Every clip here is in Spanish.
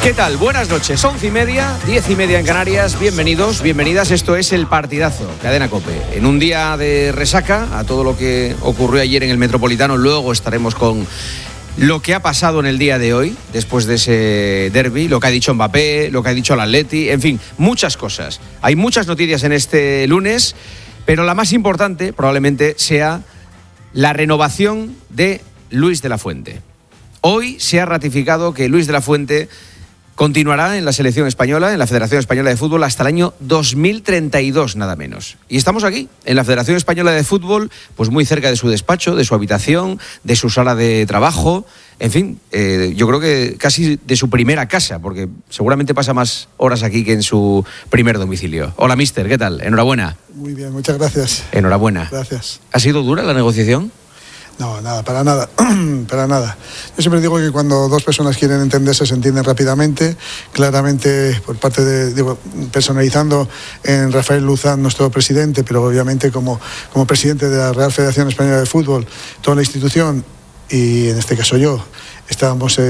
¿Qué tal? Buenas noches, 11:30, 10:30 en Canarias. Bienvenidos, bienvenidas. Esto es El Partidazo, Cadena COPE. En un día de resaca a todo lo que ocurrió ayer en el Metropolitano, luego estaremos con lo que ha pasado en el día de hoy, después de ese derbi, lo que ha dicho Mbappé, lo que ha dicho el Atleti, en fin, muchas cosas. Hay muchas noticias en este lunes, pero la más importante probablemente sea la renovación de Luis de la Fuente. Hoy se ha ratificado que Luis de la Fuente continuará en la selección española, en la Federación Española de Fútbol, hasta el año 2032, nada menos. Y estamos aquí, en la Federación Española de Fútbol, pues muy cerca de su despacho, de su habitación, de su sala de trabajo, en fin, yo creo que casi de su primera casa, porque seguramente pasa más horas aquí que en su primer domicilio. Hola, mister, ¿qué tal? Enhorabuena. Muy bien, muchas gracias. Enhorabuena. Gracias. ¿Ha sido dura la negociación? No, nada, para nada, para nada. Yo siempre digo que cuando dos personas quieren entenderse se entienden rápidamente, claramente por parte de, personalizando en Rafael Luzán, nuestro presidente, pero obviamente como presidente de la Real Federación Española de Fútbol, toda la institución y en este caso yo, estábamos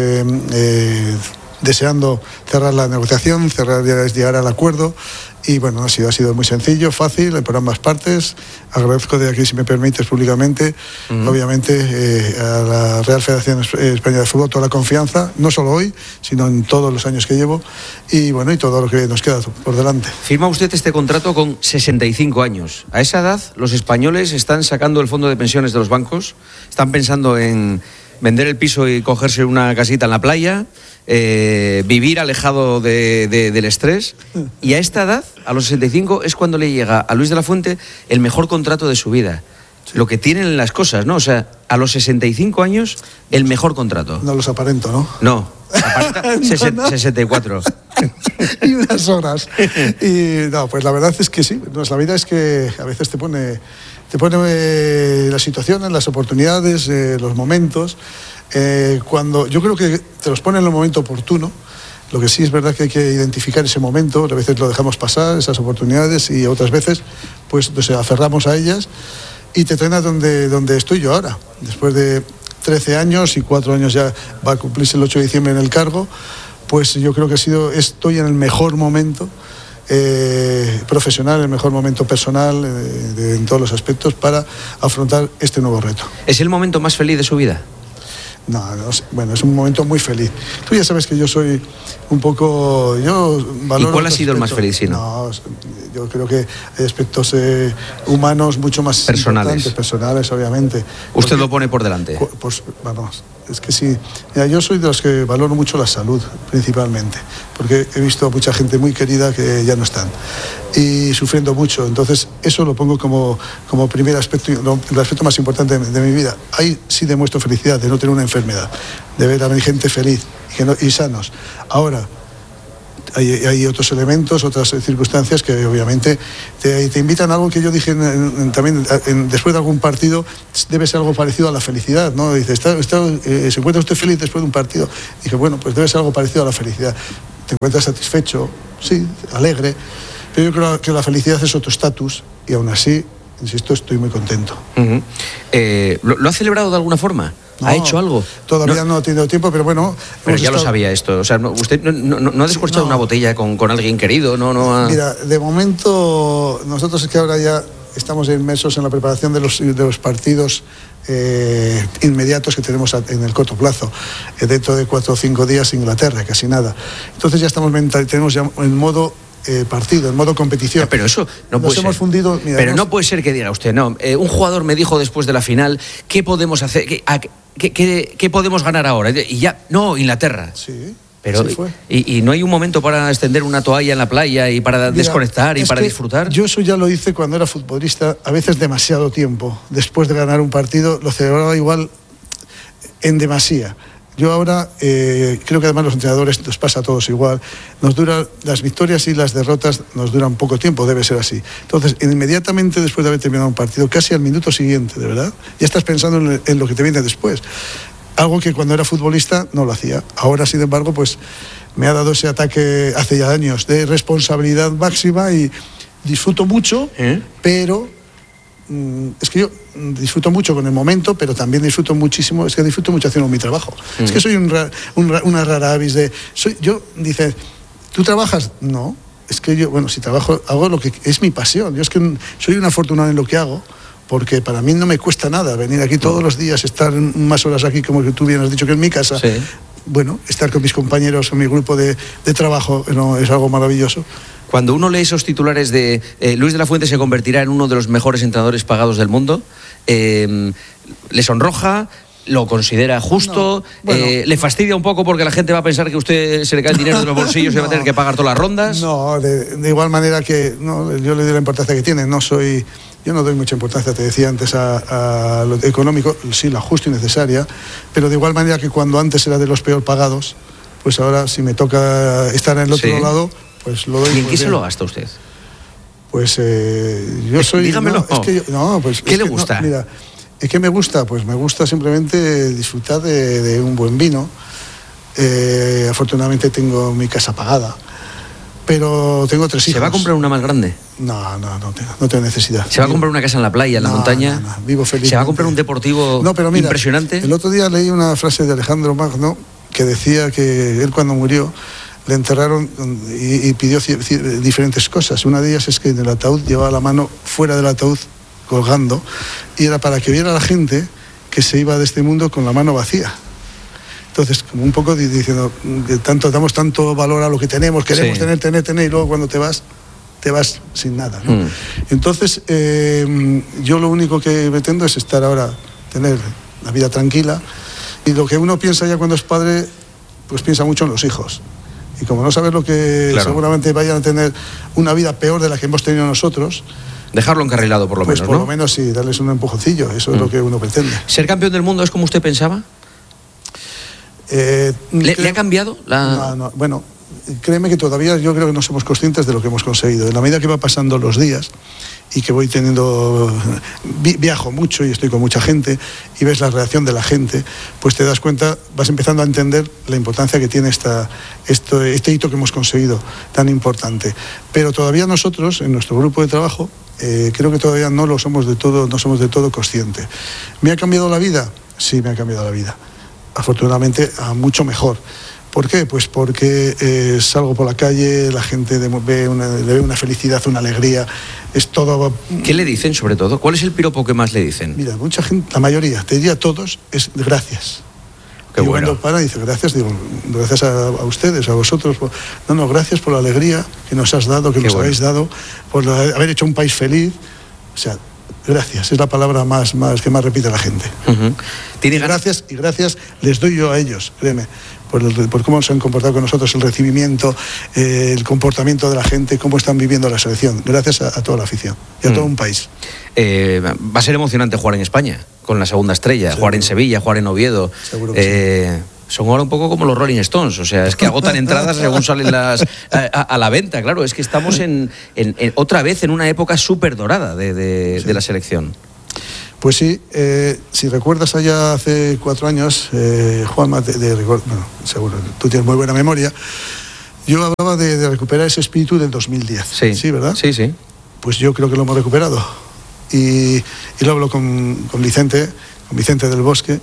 deseando cerrar la negociación, llegar al acuerdo. Y bueno, ha sido muy sencillo, fácil, por ambas partes. Agradezco de aquí, si me permites, públicamente, obviamente, a la Real Federación Española de Fútbol toda la confianza, no solo hoy, sino en todos los años que llevo, y bueno, y todo lo que nos queda por delante. Firma usted este contrato con 65 años. A esa edad, los españoles están sacando el fondo de pensiones de los bancos, están pensando en vender el piso y cogerse una casita en la playa, vivir alejado del estrés, y a esta edad, a los 65, es cuando le llega a Luis de la Fuente el mejor contrato de su vida. Sí. Lo que tienen las cosas, ¿no? O sea, a los 65 años, el mejor contrato. No los aparento, ¿no? No, aparenta 64. Y unas horas. Y no, pues la verdad es que sí, la vida es que a veces te pone las situaciones, las oportunidades, los momentos. Cuando yo creo que te los pone en el momento oportuno. Lo que sí es verdad que hay que identificar ese momento. A veces lo dejamos pasar, esas oportunidades, y otras veces pues nos aferramos a ellas, y te traen a donde estoy yo ahora. Después de 13 años y 4 años ya va a cumplirse el 8 de diciembre en el cargo, pues yo creo que estoy en el mejor momento profesional, el mejor momento personal, en todos los aspectos, para afrontar este nuevo reto. ¿Es el momento más feliz de su vida? No, bueno, es un momento muy feliz. Tú ya sabes que yo soy un poco... Yo valoro. ¿Y cuál ha sido el más feliz, si no? No, yo creo que hay aspectos humanos mucho más personales, obviamente. ¿Usted lo pone por delante? Pues, vamos, es que sí. Mira, yo soy de los que valoro mucho la salud, principalmente, porque he visto a mucha gente muy querida que ya no están y sufriendo mucho. Entonces, eso lo pongo como primer aspecto, el aspecto más importante de mi vida. Ahí sí demuestro felicidad de no tener una enfermedad, de ver a mi gente feliz y sanos. Ahora, hay otros elementos, otras circunstancias que obviamente te invitan a algo que yo dije también después de algún partido. Debe ser algo parecido a la felicidad, ¿no? Dice, ¿se encuentra usted feliz después de un partido? Dije, bueno, pues debe ser algo parecido a la felicidad. ¿Te encuentras satisfecho? Sí, alegre. Pero yo creo que la felicidad es otro estatus, y aún así, insisto, estoy muy contento. ¿Lo ha celebrado de alguna forma? ¿Ha hecho algo? Todavía no ha tenido tiempo, pero bueno... Pero ya lo sabía esto. O sea, ¿usted no ha descorchado una botella con alguien querido? Mira, de momento, nosotros es que ahora ya estamos inmersos en la preparación de los partidos inmediatos que tenemos en el corto plazo. Dentro de 4 o 5 días, Inglaterra, casi nada. Entonces ya tenemos ya en modo... partido, en modo competición. Pero eso no puede ser. Fundido, mira, pero no puede ser que diga usted, no. Un jugador me dijo después de la final, ¿qué podemos hacer? ¿Qué podemos ganar ahora? Y ya, no, Inglaterra. Sí. Pero, ¿y no hay un momento para extender una toalla en la playa y para desconectar y para disfrutar? Yo eso ya lo hice cuando era futbolista, a veces demasiado tiempo. Después de ganar un partido, lo celebraba igual en demasía. Yo ahora creo que además los entrenadores nos pasa a todos igual. Nos duran las victorias y las derrotas, nos duran poco tiempo, debe ser así. Entonces, inmediatamente después de haber terminado un partido, casi al minuto siguiente, de verdad, ya estás pensando en lo que te viene después. Algo que cuando era futbolista no lo hacía. Ahora, sin embargo, pues me ha dado ese ataque hace ya años de responsabilidad máxima y disfruto mucho, pero es que yo disfruto mucho con el momento, pero también disfruto muchísimo, es que disfruto mucho haciendo mi trabajo. Es que soy una rara avis de... Dice, ¿tú trabajas? No, es que yo, bueno, si trabajo, hago lo que es mi pasión. Yo es que soy un afortunado en lo que hago, porque para mí no me cuesta nada venir aquí todos los días, estar más horas aquí, como que tú bien has dicho, que en mi casa. Sí. Bueno, estar con mis compañeros en mi grupo de trabajo, no, es algo maravilloso. Cuando uno lee esos titulares de Luis de la Fuente se convertirá en uno de los mejores entrenadores pagados del mundo, ¿le sonroja? ¿Lo considera justo? No, bueno, ¿le fastidia un poco porque la gente va a pensar que a usted se le cae el dinero de los bolsillos y va a tener que pagar todas las rondas? No, de igual manera que no, yo le doy la importancia que tiene. Yo no doy mucha importancia, te decía antes, a lo económico, sí, la justa y necesaria, pero de igual manera que cuando antes era de los peor pagados, pues ahora si me toca estar en el otro lado, pues lo doy. ¿Y en qué se lo gasta usted? Pues yo soy... Dígamelo. ¿Qué le gusta? No, mira, ¿qué me gusta? Pues me gusta simplemente disfrutar de un buen vino. Afortunadamente tengo mi casa pagada, pero tengo 3 hijos. ¿Se va a comprar una más grande? No tengo necesidad. ¿Se va a comprar una casa en la playa, en la montaña? No, vivo feliz. ¿Se va a comprar un deportivo impresionante? El otro día leí una frase de Alejandro Magno que decía que él cuando murió le enterraron y pidió diferentes cosas. Una de ellas es que en el ataúd llevaba la mano fuera del ataúd colgando, y era para que viera la gente que se iba de este mundo con la mano vacía. Entonces, como un poco diciendo que damos tanto valor a lo que tenemos, queremos tener, y luego cuando te vas sin nada, ¿no? Entonces, yo lo único que pretendo es estar ahora, tener la vida tranquila, y lo que uno piensa ya cuando es padre, pues piensa mucho en los hijos. Y como no sabes lo que seguramente vayan a tener una vida peor de la que hemos tenido nosotros, dejarlo encarrilado por lo menos, ¿no? Por lo menos sí, darles un empujoncillo, eso es lo que uno pretende. ¿Ser campeón del mundo es como usted pensaba? ¿Le ha cambiado? No, bueno, créeme que todavía yo creo que no somos conscientes de lo que hemos conseguido. En la medida que va pasando los días y que voy viajo mucho y estoy con mucha gente y ves la reacción de la gente, pues te das cuenta, vas empezando a entender la importancia que tiene este hito que hemos conseguido tan importante. Pero todavía nosotros, en nuestro grupo de trabajo, creo que todavía no somos de todo conscientes. ¿Me ha cambiado la vida? Sí, me ha cambiado la vida. Afortunadamente, a mucho mejor. ¿Por qué? Pues porque salgo por la calle, la gente le ve una felicidad, una alegría, es todo... ¿Qué le dicen sobre todo? ¿Cuál es el piropo que más le dicen? Mira, mucha gente, la mayoría, te diría todos, es gracias. Qué bueno. Cuando para dice gracias, digo, gracias a ustedes, a vosotros. Gracias por la alegría que nos has dado, que nos habéis dado, por haber hecho un país feliz. O sea, gracias, es la palabra que más repite la gente. Gracias, y gracias les doy yo a ellos, créeme, por cómo se han comportado con nosotros, el recibimiento, el comportamiento de la gente, cómo están viviendo la selección. Gracias a toda la afición y a todo un país. Va a ser emocionante jugar en España, con la segunda estrella, jugar en Sevilla, jugar en Oviedo. Seguro que sí. Son ahora un poco como los Rolling Stones, o sea, es que agotan entradas según salen a la venta, claro, es que estamos otra vez en una época súper dorada de la selección. Pues sí, si recuerdas allá hace 4 años, Juanma, seguro, tú tienes muy buena memoria, yo hablaba de recuperar ese espíritu del 2010, ¿sí, verdad? Sí. Pues yo creo que lo hemos recuperado, y lo hablo con Vicente del Bosque,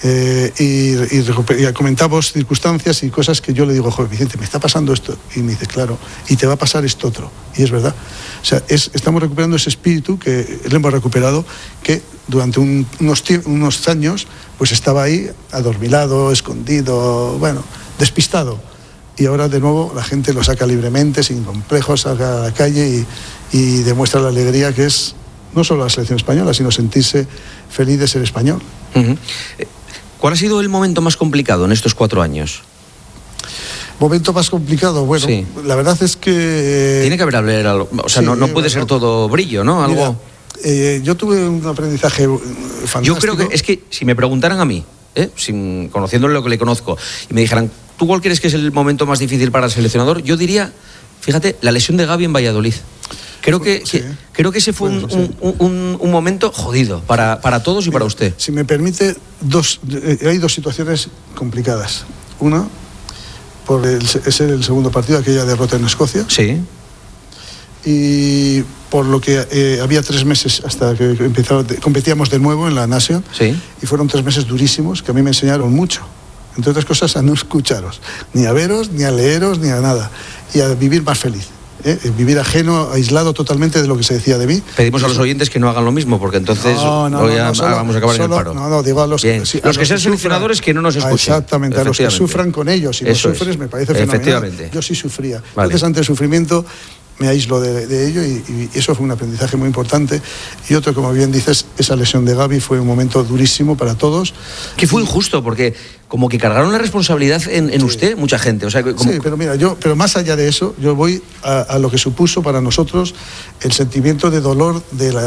y comentamos circunstancias y cosas que yo le digo, joder, Vicente, me está pasando esto, y me dice, claro, y te va a pasar esto otro, y es verdad. O sea, estamos recuperando ese espíritu que le hemos recuperado, que durante unos años pues estaba ahí adormilado, escondido, despistado, y ahora de nuevo la gente lo saca libremente, sin complejos, salga a la calle y demuestra la alegría que es no solo la selección española, sino sentirse feliz de ser español. ¿Cuál ha sido el momento más complicado en estos 4 años? Momento más complicado, bueno, sí. La verdad es que... Tiene que haber algo, o sea, sí, no puede ser todo brillo, ¿no? Algo... Mira, yo tuve un aprendizaje fantástico. Yo creo que es que si me preguntaran a mí, conociéndole lo que le conozco, y me dijeran, ¿tú cuál crees que es el momento más difícil para el seleccionador? Yo diría, fíjate, la lesión de Gavi en Valladolid. Creo que ese fue un momento jodido para todos y para usted. Si me permite, hay 2 situaciones complicadas. Una, por ser el segundo partido, aquella derrota en Escocia. Sí. y por lo que había 3 meses hasta que competíamos de nuevo en la Nation, sí. Y fueron 3 meses durísimos que a mí me enseñaron mucho, entre otras cosas a no escucharos, ni a veros, ni a leeros, ni a nada, y a vivir más feliz. Vivir ajeno, aislado totalmente de lo que se decía de mí. Pedimos a los oyentes que no hagan lo mismo, porque entonces vamos a acabar en el paro. No, digo a los que sean seleccionadores que no nos escuchen. Exactamente, a los que sufran con ellos. Si no sufres, me parece fenomenal. Yo sí sufría. Vale. Entonces, ante el sufrimiento, me aíslo de ello y eso fue un aprendizaje muy importante. Y otro, como bien dices, esa lesión de Gavi fue un momento durísimo para todos. Que fue injusto, porque como que cargaron la responsabilidad en usted, mucha gente. O sea, Sí, pero mira, pero más allá de eso, yo voy a lo que supuso para nosotros el sentimiento de dolor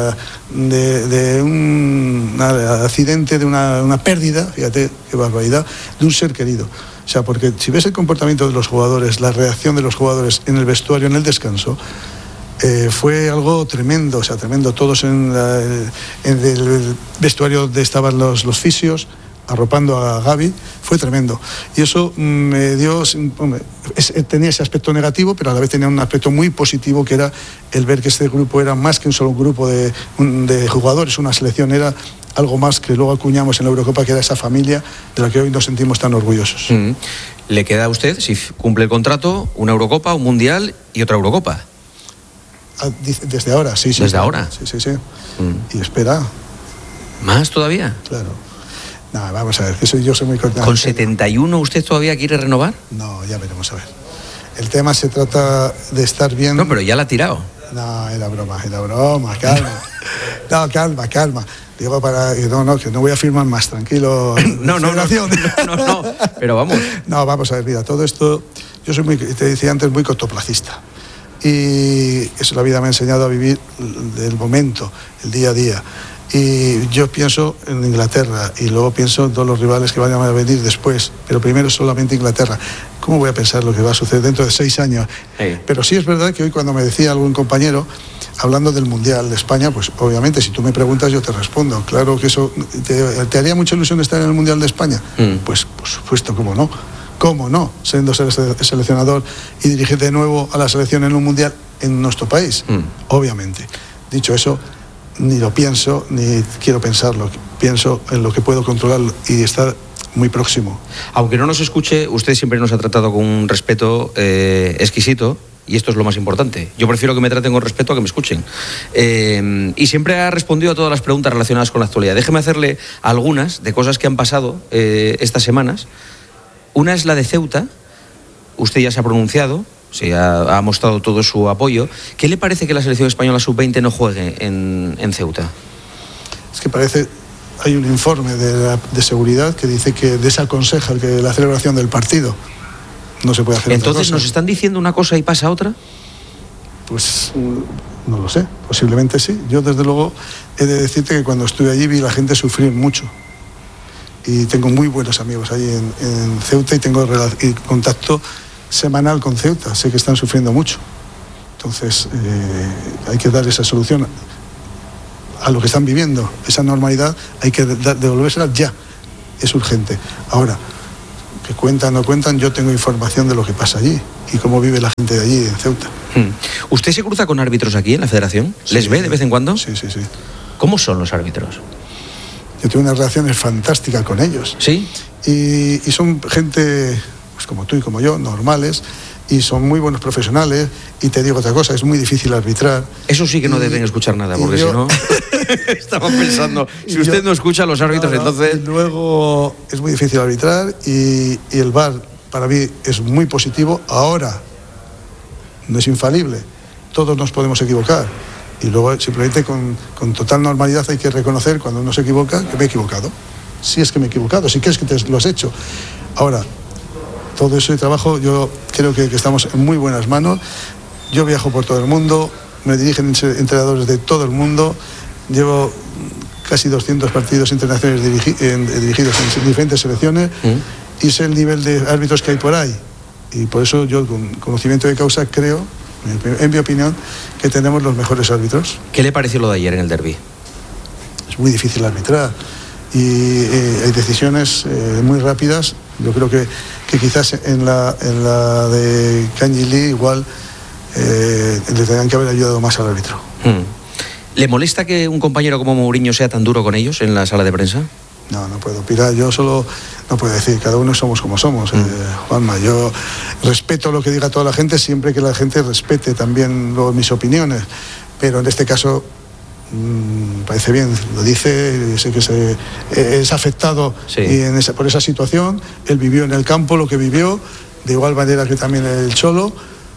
de un accidente, de una pérdida, fíjate qué barbaridad, de un ser querido. O sea, porque si ves el comportamiento de los jugadores, la reacción de los jugadores en el vestuario, en el descanso, fue algo tremendo, o sea, tremendo. Todos en el vestuario donde estaban los fisios, arropando a Gavi, fue tremendo. Y eso me dio, tenía ese aspecto negativo, pero a la vez tenía un aspecto muy positivo, que era el ver que este grupo era más que un solo grupo de jugadores, una selección, era algo más que luego acuñamos en la Eurocopa, que era esa familia de la que hoy nos sentimos tan orgullosos. Le queda a usted, si cumple el contrato, una Eurocopa, un Mundial y otra Eurocopa. Desde ahora, sí. ¿Desde ahora? Sí. Y espera. ¿Más todavía? Claro. No, vamos a ver, yo soy muy cortante. ¿Con 71 usted todavía quiere renovar? No, ya veremos, a ver. El tema se trata de estar bien... No, pero ya la ha tirado. No, era broma, calma. No, calma. Digo que no voy a firmar más, tranquilo. No, pero vamos. No, vamos a ver, mira, todo esto, yo soy te decía antes, muy cortoplacista. Y eso la vida me ha enseñado a vivir el momento, el día a día. Y yo pienso en Inglaterra y luego pienso en todos los rivales que vayan a venir después, pero primero solamente Inglaterra. ¿Cómo voy a pensar lo que va a suceder dentro de 6 años? Sí. Pero sí es verdad que hoy, cuando me decía algún compañero, hablando del Mundial de España, pues obviamente si tú me preguntas yo te respondo. Claro que eso, ¿te haría mucha ilusión estar en el Mundial de España? Pues por supuesto, ¿cómo no? ¿Cómo no? Siendo seleccionador y dirigir de nuevo a la selección en un Mundial en nuestro país, obviamente. Dicho eso, ni lo pienso, ni quiero pensarlo. Pienso en lo que puedo controlar y estar muy próximo. Aunque no nos escuche, usted siempre nos ha tratado con un respeto exquisito, y esto es lo más importante. Yo prefiero que me traten con respeto a que me escuchen. Y siempre ha respondido a todas las preguntas relacionadas con la actualidad. Déjeme hacerle algunas de cosas que han pasado estas semanas. Una es la de Ceuta. Usted ya se ha pronunciado, ha mostrado todo su apoyo. ¿Qué le parece que la selección española sub-20 no juegue en Ceuta? Es que hay un informe de seguridad que dice que desaconseja la celebración del partido. No se puede hacer. Entonces, ¿nos están diciendo una cosa y pasa otra? Pues no lo sé, posiblemente sí. Yo, desde luego, he de decirte que cuando estuve allí vi la gente sufrir mucho. Y tengo muy buenos amigos allí en Ceuta y tengo contacto semanal con Ceuta. Sé que están sufriendo mucho. Entonces, hay que dar esa solución a lo que están viviendo. Esa normalidad hay que devolvérsela ya. Es urgente. Ahora, que cuentan o no cuentan, yo tengo información de lo que pasa allí y cómo vive la gente de allí en Ceuta. ¿Usted se cruza con árbitros aquí en la Federación? Sí, ¿Les ve de vez en cuando? Sí. ¿Cómo son los árbitros? Yo tengo unas relaciones fantásticas con ellos. ¿Sí? Y son gente, pues como tú y como yo, normales, y son muy buenos profesionales. Y te digo otra cosa, es muy difícil arbitrar. Eso sí que no deben escuchar nada, porque si no... Estamos pensando, si usted no escucha a los árbitros, entonces... Y luego es muy difícil arbitrar y el VAR para mí es muy positivo. Ahora no es infalible, todos nos podemos equivocar. Y luego simplemente con total normalidad hay que reconocer cuando uno se equivoca que me he equivocado. Si es que me he equivocado, si crees que te lo has hecho. Ahora, todo ese trabajo yo creo que estamos en muy buenas manos. Yo viajo por todo el mundo, me dirigen entrenadores de todo el mundo, llevo casi 200 partidos internacionales dirigidos en diferentes selecciones y sé el nivel de árbitros que hay por ahí. Y por eso yo, con conocimiento de causa, creo, en mi opinión, que tenemos los mejores árbitros. ¿Qué le pareció lo de ayer en el derbi? Es muy difícil arbitrar y hay decisiones muy rápidas. Yo creo que quizás en la de Kanji Lee igual le tendrían que haber ayudado más al árbitro. ¿Le molesta que un compañero como Mourinho sea tan duro con ellos en la sala de prensa? No puedo opinar, yo solo no puedo decir, cada uno somos como somos, Juanma, yo respeto lo que diga toda la gente, siempre que la gente respete también mis opiniones, pero en este caso parece bien, lo dice, sé que es afectado por esa situación, él vivió en el campo lo que vivió, de igual manera que también el Cholo,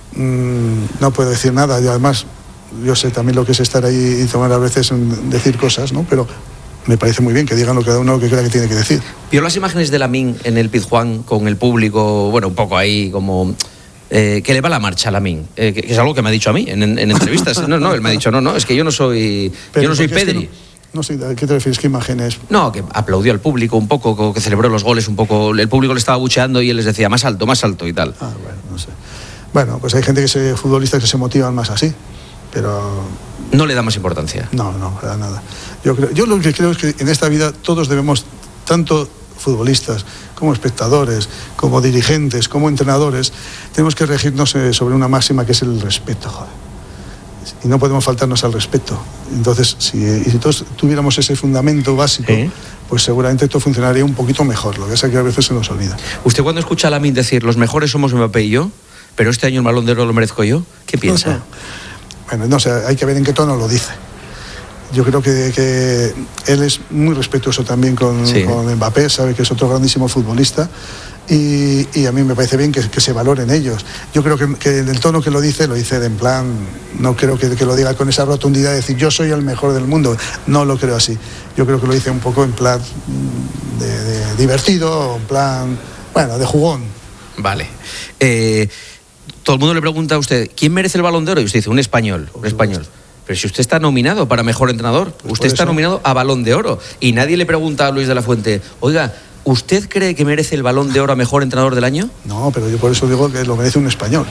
no puedo decir nada, y además yo sé también lo que es estar ahí y tomar a veces decir cosas, ¿no? Pero me parece muy bien que digan lo cada uno que crea que tiene que decir. ¿Vio las imágenes de Lamine en el Pizjuán con el público, bueno, un poco ahí como que le va la marcha a Lamine? Que es algo que me ha dicho a mí en entrevistas. No, él me ha dicho, no, es que yo no soy Pedri. No sé, ¿a qué te refieres? ¿Qué imágenes? No, que aplaudió al público un poco, que celebró los goles un poco, el público le estaba bucheando y él les decía más alto y tal. Bueno, no sé. Bueno, pues hay gente futbolistas que se motivan más así, pero... ¿No le da más importancia? No, para nada. Yo lo que creo es que en esta vida todos debemos, tanto futbolistas como espectadores, como dirigentes, como entrenadores, tenemos que regirnos sobre una máxima que es el respeto, joder. Y no podemos faltarnos al respeto. Entonces, si todos tuviéramos ese fundamento básico, pues seguramente todo funcionaría un poquito mejor. Lo que es que a veces se nos olvida. ¿Usted cuando escucha a Lamine decir los mejores somos Mbappé y yo, pero este año el Balón de Oro lo merezco yo, qué piensa? Bueno, no sé, hay que ver en qué tono lo dice. Yo creo que él es muy respetuoso también con Mbappé, sabe que es otro grandísimo futbolista y a mí me parece bien que se valoren ellos. Yo creo que en el tono que lo dice de en plan, no creo que lo diga con esa rotundidad de decir yo soy el mejor del mundo, no lo creo así. Yo creo que lo dice un poco en plan de divertido, en plan, bueno, de jugón. Vale. Todo el mundo le pregunta a usted, ¿quién merece el Balón de Oro? Y usted dice, un español. Pero si usted está nominado para mejor entrenador, pues usted está nominado a Balón de Oro. Y nadie le pregunta a Luis de la Fuente, oiga, ¿usted cree que merece el Balón de Oro a mejor entrenador del año? No, pero yo por eso digo que lo merece un español.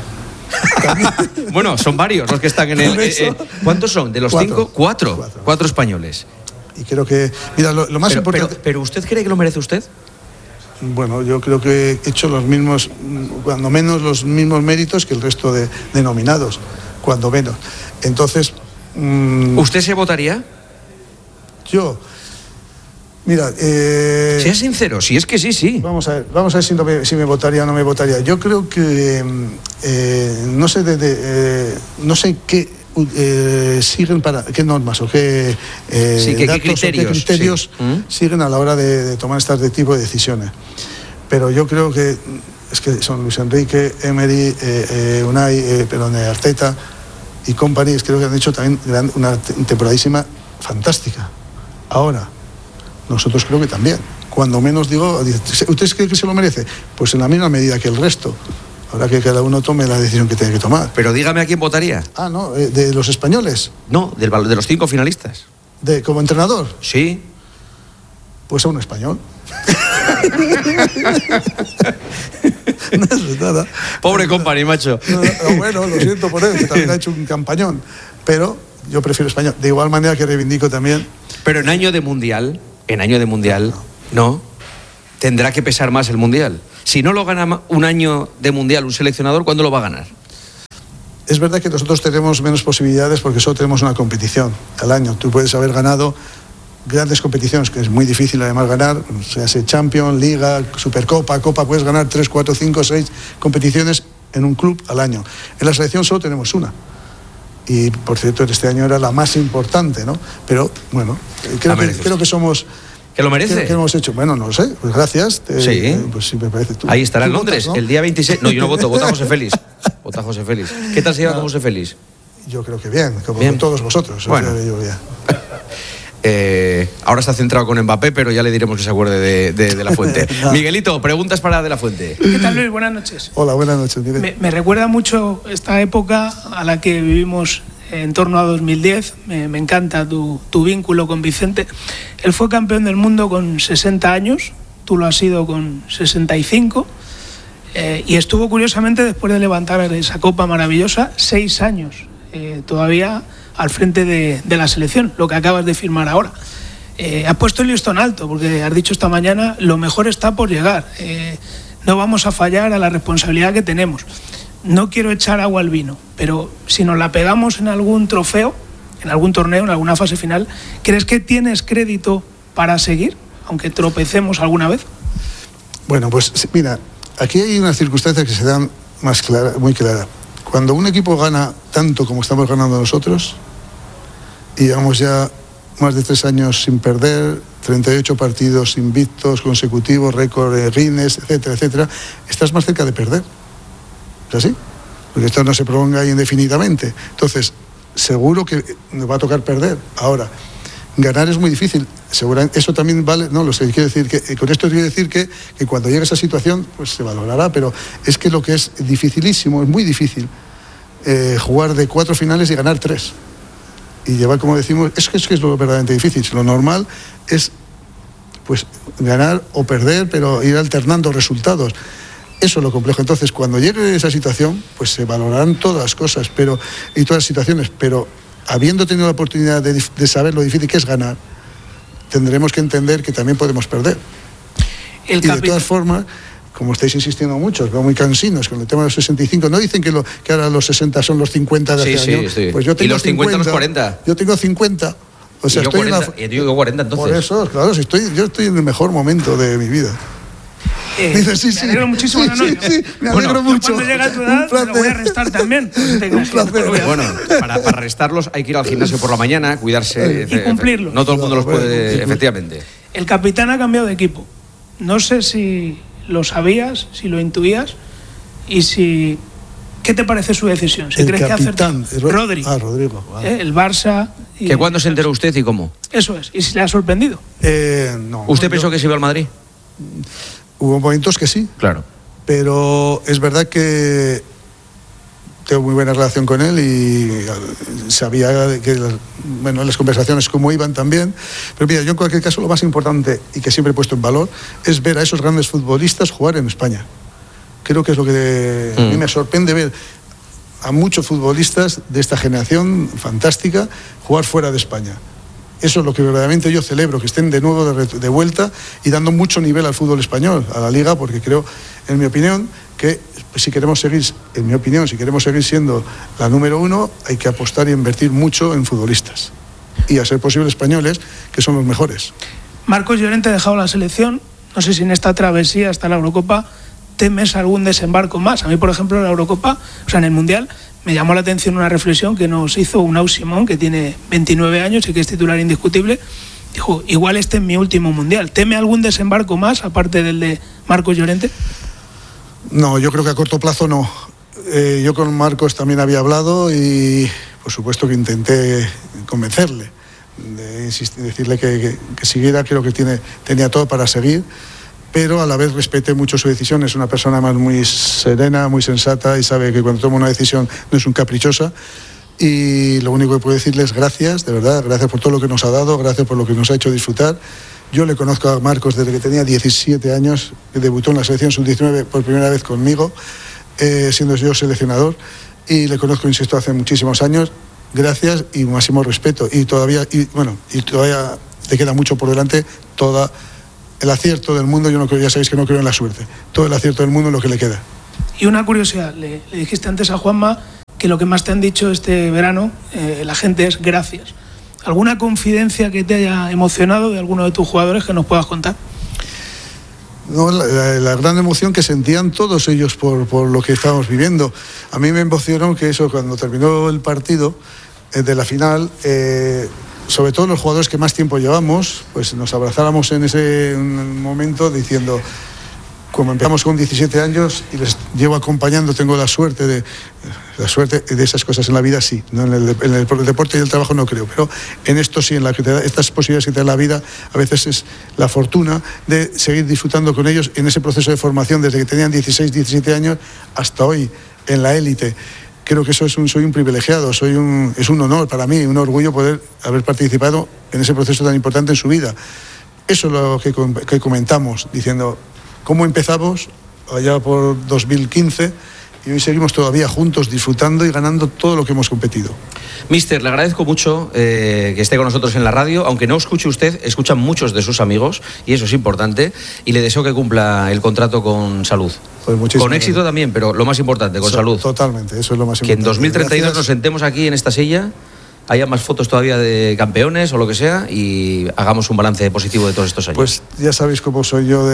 Bueno, son varios los que están en el... ¿Cuántos son? ¿De los 5? Cuatro españoles. Y creo que... Mira, lo más importante... Pero ¿usted cree que lo merece usted? Bueno, yo creo que he hecho los mismos, cuando menos los mismos méritos que el resto de nominados, cuando menos. Entonces... ¿Usted se votaría? Yo... Mira... sea sincero, si es que sí. Vamos a ver si me votaría o no me votaría. Yo creo que... no sé qué... siguen para qué normas o qué criterios siguen a la hora de tomar este tipo de decisiones, pero yo creo que es que son Luis Enrique, Emery, Unai, Arteta y company, creo que han hecho también una temporadísima fantástica. Ahora nosotros creo que también, cuando menos digo, ¿ustedes creen que se lo merece? Pues en la misma medida que el resto. Ahora que cada uno tome la decisión que tiene que tomar. Pero dígame a quién votaría. No, ¿de los españoles? No, de los 5 finalistas. ¿Como entrenador? Sí. Pues a un español. No es nada. Pobre company, macho. Bueno, lo siento por él, que también ha hecho un campañón. Pero yo prefiero español. De igual manera que reivindico también... Pero en año de mundial, no. Tendrá que pesar más el mundial. Si no lo gana un año de mundial un seleccionador, ¿cuándo lo va a ganar? Es verdad que nosotros tenemos menos posibilidades porque solo tenemos una competición al año. Tú puedes haber ganado grandes competiciones, que es muy difícil además ganar, sea Champions, Liga, Supercopa, Copa, puedes ganar 3, 4, 5, 6 competiciones en un club al año. En la selección solo tenemos una. Y, por cierto, este año era la más importante, ¿no? Pero, bueno, creo que somos... ¿Que lo merece? ¿Qué hemos hecho? Bueno, no lo sé. Pues gracias. Sí. Pues sí, me parece tú. Ahí estará en Londres, votas, ¿no? El día 26. No, yo no voto, vota José Félix. Vota José Félix. ¿Qué tal se lleva con José Félix? Yo creo que bien, como bien. Con todos vosotros. Bueno. Yo bien. Ahora está centrado con Mbappé, pero ya le diremos que se acuerde de la Fuente. No. Miguelito, preguntas para de la Fuente. ¿Qué tal, Luis? Buenas noches. Hola, buenas noches. Me recuerda mucho esta época a la que vivimos en torno a 2010. Me encanta tu vínculo con Vicente. Él fue campeón del mundo con 60 años, tú lo has sido con 65, y estuvo curiosamente, después de levantar esa copa maravillosa, 6 años todavía al frente de la selección, lo que acabas de firmar ahora. Has puesto el listón alto, porque has dicho esta mañana, lo mejor está por llegar. No vamos a fallar a la responsabilidad que tenemos. No quiero echar agua al vino, pero si nos la pegamos en algún trofeo, en algún torneo, en alguna fase final, ¿crees que tienes crédito para seguir, aunque tropecemos alguna vez? Bueno, pues mira, aquí hay unas circunstancias que se dan muy claras. Cuando un equipo gana tanto como estamos ganando nosotros, y llevamos ya más de 3 años sin perder, 38 partidos invictos consecutivos, récord de Guinness, etcétera, etcétera, estás más cerca de perder. ¿Es así? Porque esto no se prolonga ahí indefinidamente. Entonces, seguro que nos va a tocar perder. Ahora, ganar es muy difícil. Seguramente, eso también vale, no lo sé, quiero decir que con esto quiero decir que cuando llegue a esa situación, pues se valorará, pero es que lo que es dificilísimo, es muy difícil, jugar de 4 finales y ganar 3. Y llevar, como decimos, es que es lo verdaderamente difícil. Lo normal es pues ganar o perder, pero ir alternando resultados. Eso es lo complejo. Entonces, cuando llegue esa situación, pues se valorarán todas las cosas y todas las situaciones, pero habiendo tenido la oportunidad de saber lo difícil que es ganar, tendremos que entender que también podemos perder. Y de todas formas, como estáis insistiendo muchos, veo muy cansinos con el tema de los 65, ¿no dicen que ahora los 60 son los 50 de hace año? Sí. Pues yo tengo y los 50 los 40. Yo tengo 50. O sea, y yo estoy 40, y yo digo 40 entonces. Por eso, claro, yo estoy en el mejor momento de mi vida. Dice, me alegro muchísimo. Sí, me alegro mucho. Cuando llega a tu edad, te lo voy a restar también. Un placer. Bueno, para restarlos hay que ir al gimnasio por la mañana, cuidarse. Y cumplirlo. No todo el mundo los puede, efectivamente. El capitán ha cambiado de equipo. No sé si lo sabías, si lo intuías y si... ¿Qué te parece su decisión? ¿Se crees que acertó? Rodri. Rodrigo. Wow. El Barça... ¿Que cuándo se enteró usted y cómo? Eso es. ¿Y si le ha sorprendido? No. ¿Usted pensó que se iba al Madrid? Hubo momentos que sí. Claro. Pero es verdad que tengo muy buena relación con él y sabía que las conversaciones cómo iban también. Pero mira, yo en cualquier caso lo más importante y que siempre he puesto en valor es ver a esos grandes futbolistas jugar en España. Creo que es lo que a mí me sorprende ver a muchos futbolistas de esta generación fantástica jugar fuera de España. Eso es lo que verdaderamente yo celebro, que estén de nuevo de vuelta y dando mucho nivel al fútbol español, a la Liga, porque creo, en mi opinión, que si queremos seguir siendo la número 1, hay que apostar y invertir mucho en futbolistas. Y a ser posible españoles, que son los mejores. Marcos Llorente ha dejado la selección. No sé si en esta travesía hasta la Eurocopa temes algún desembarco más. A mí, por ejemplo, en la Eurocopa, o sea, en el Mundial, me llamó la atención una reflexión que nos hizo Unai Simón, que tiene 29 años y que es titular indiscutible. Dijo, igual este es mi último Mundial. ¿Teme algún desembarco más, aparte del de Marcos Llorente? No, yo creo que a corto plazo no. Yo con Marcos también había hablado y, por supuesto, que intenté convencerle, decirle que siguiera. Creo que tenía todo para seguir, pero a la vez respeté mucho su decisión. Es una persona más muy serena, muy sensata y sabe que cuando toma una decisión no es un caprichosa. Y lo único que puedo decirle es gracias, de verdad, gracias por todo lo que nos ha dado, gracias por lo que nos ha hecho disfrutar. Yo le conozco a Marcos desde que tenía 17 años, que debutó en la selección sub-19 por primera vez conmigo, siendo yo seleccionador, y le conozco, insisto, hace muchísimos años. Gracias y máximo respeto. Y todavía le queda mucho por delante, todo el acierto del mundo. Yo no creo, ya sabéis que no creo en la suerte, todo el acierto del mundo es lo que le queda. Y una curiosidad, le dijiste antes a Juanma que lo que más te han dicho este verano, la gente, es gracias. ¿Alguna confidencia que te haya emocionado de alguno de tus jugadores que nos puedas contar? No, la gran emoción que sentían todos ellos por lo que estábamos viviendo. A mí me emocionó que eso, cuando terminó el partido de la final, sobre todo los jugadores que más tiempo llevamos, pues nos abrazáramos en ese momento diciendo, como empezamos con 17 años y les llevo acompañando, tengo la suerte de esas cosas en la vida, sí, no en el deporte y el trabajo no creo, pero en esto sí, en la que estas posibilidades que te da la vida, a veces es la fortuna de seguir disfrutando con ellos en ese proceso de formación desde que tenían 16, 17 años hasta hoy en la élite. Creo que eso soy un privilegiado, es un honor para mí, un orgullo poder haber participado en ese proceso tan importante en su vida. Eso es lo que comentamos, diciendo cómo empezamos allá por 2015 y hoy seguimos todavía juntos disfrutando y ganando todo lo que hemos competido. Mister, le agradezco mucho que esté con nosotros en la radio, aunque no escuche usted, escuchan muchos de sus amigos y eso es importante, y le deseo que cumpla el contrato con salud. Pues con éxito gracias. También, pero lo más importante, con salud. Totalmente, eso es lo más importante. Que en 2032 nos sentemos aquí en esta silla, haya más fotos todavía de campeones o lo que sea y hagamos un balance positivo de todos estos años. Pues ya sabéis cómo soy yo,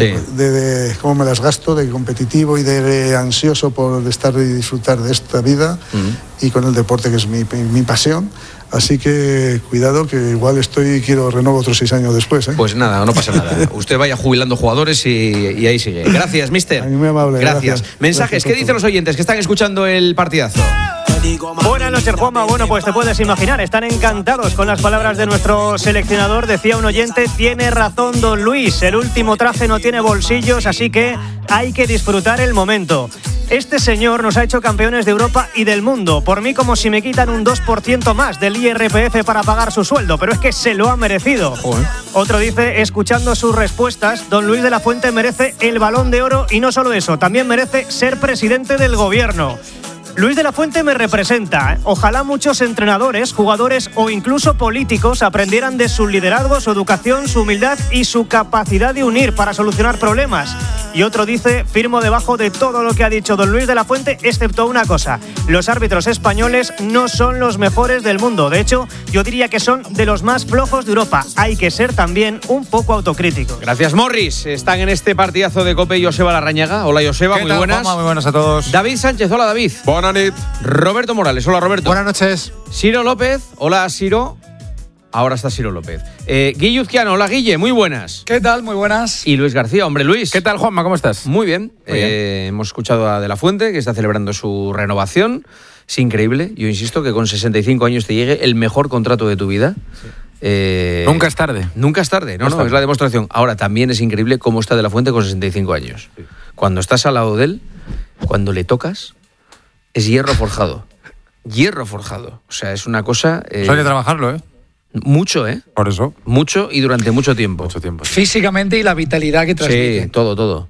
de cómo me las gasto, de competitivo y de ansioso por estar y disfrutar de esta vida y con el deporte, que es mi pasión. Así que cuidado, que igual quiero renovar otros 6 años después, ¿eh? Pues nada, no pasa nada. Usted vaya jubilando jugadores y ahí sigue. Gracias, mister. Muy amable. Gracias. Mensajes, ¿qué dicen los oyentes que están escuchando el partidazo? Buenas noches, Juanma. Bueno, pues te puedes imaginar, están encantados con las palabras de nuestro seleccionador. Decía un oyente, tiene razón don Luis, el último traje no tiene bolsillos, así que hay que disfrutar el momento. Este señor nos ha hecho campeones de Europa y del mundo. Por mí, como si me quitan un 2% más del IRPF para pagar su sueldo, pero es que se lo ha merecido. Joder. Otro dice, escuchando sus respuestas, don Luis de la Fuente merece el Balón de Oro y no solo eso, también merece ser presidente del gobierno. Luis de la Fuente me representa. Ojalá muchos entrenadores, jugadores o incluso políticos aprendieran de su liderazgo, su educación, su humildad y su capacidad de unir para solucionar problemas. Y otro dice, firmo debajo de todo lo que ha dicho don Luis de la Fuente, excepto una cosa: los árbitros españoles no son los mejores del mundo. De hecho, yo diría que son de los más flojos de Europa. Hay que ser también un poco autocríticos. Gracias, Morris. Están en este partidazo de COPE Joseba Larrañaga. Hola, Joseba, muy buenas. Muy buenas a todos. David Sánchez, hola, David. Buenas noches. Roberto Morales, hola, Roberto. Buenas noches. Ciro López, hola, Ciro. Ahora está Ciro López. Guille Uzquiano, hola, Guille, muy buenas. ¿Qué tal? Muy buenas. Y Luis García, hombre, Luis. ¿Qué tal, Juanma? ¿Cómo estás? Muy bien. Hemos escuchado a De la Fuente, que está celebrando su renovación. Es increíble. Yo insisto que con 65 años te llegue el mejor contrato de tu vida. Sí. Nunca es tarde. Nunca es tarde, no, es la demostración. Ahora, también es increíble cómo está De la Fuente con 65 años. Sí. Cuando estás al lado de él, cuando le tocas, es hierro forjado. Hierro forjado. O sea, es una cosa... Hay que trabajarlo, ¿eh? Mucho, ¿eh? Por eso. Mucho y durante mucho tiempo. Mucho tiempo. Sí. Físicamente y la vitalidad que transmite. Sí, todo.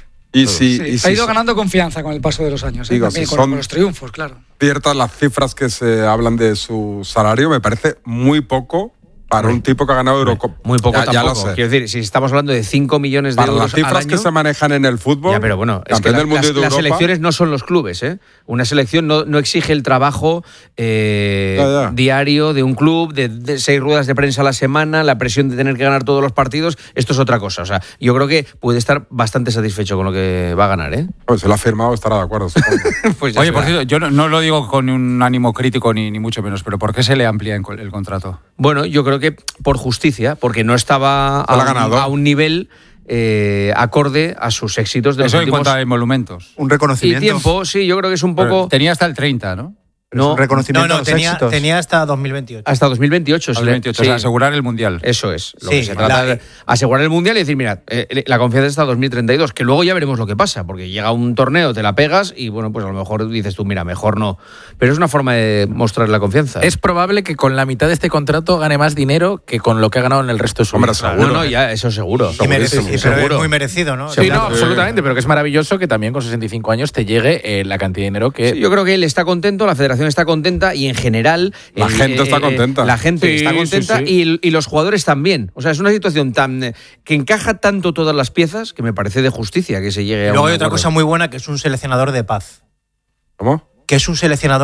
Ha ido ganando confianza con el paso de los años. Digo, también si con los triunfos, claro. Ciertas las cifras que se hablan de su salario, me parece muy poco para un tipo que ha ganado Eurocopa. Muy poco ya tampoco. Lo sé. Quiero decir, si estamos hablando de 5 millones de para euros las cifras al año, que se manejan en el fútbol, ya, pero bueno, es que las selecciones no son los clubes, ¿eh? Una selección no exige el trabajo diario de un club, de 6 ruedas de prensa a la semana, la presión de tener que ganar todos los partidos. Esto es otra cosa. O sea, yo creo que puede estar bastante satisfecho con lo que va a ganar, ¿eh? Pues se lo ha firmado, estará de acuerdo. Pues oye, por cierto, yo no lo digo con un ánimo crítico ni mucho menos, pero ¿por qué se le amplía el contrato? Bueno, yo creo que por justicia, porque no estaba a un nivel acorde a sus éxitos de los últimos... Eso en cuanto a emolumentos. Un reconocimiento. Y tiempo, sí, yo creo que es un poco... Pero tenía hasta el 30, ¿no? No, un reconocimiento a los éxitos. Tenía hasta 2028. Hasta 2028. 2028, o sea, asegurar el Mundial. Eso es. Lo que se trata de asegurar el Mundial y decir, mira, la confianza está hasta 2032, que luego ya veremos lo que pasa, porque llega un torneo, te la pegas y, bueno, pues a lo mejor dices tú, mira, mejor no. Pero es una forma de mostrar la confianza. Es probable que con la mitad de este contrato gane más dinero que con lo que ha ganado en el resto de su vida. No, ya, eso seguro. Pero es muy merecido, ¿no? Sí, no, absolutamente, pero que es maravilloso que también con 65 años te llegue la cantidad de dinero que... Sí, yo creo que él está contento, la federación está contenta y en general la gente está contenta. La gente está contenta y los jugadores también. O sea, es una situación que encaja tanto todas las piezas que me parece de justicia que se llegue a... Luego hay otra cosa muy buena, que es un seleccionador de paz. ¿Cómo? Que es un seleccionador